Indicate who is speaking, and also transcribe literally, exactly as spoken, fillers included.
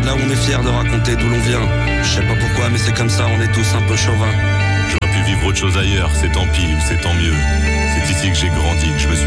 Speaker 1: de là où on est fier de raconter d'où l'on vient. Je sais pas pourquoi, mais c'est comme ça, on est tous un peu chauvins.
Speaker 2: J'aurais pu vivre autre chose ailleurs, c'est tant pis ou c'est tant mieux. C'est ici que j'ai grandi, que je me suis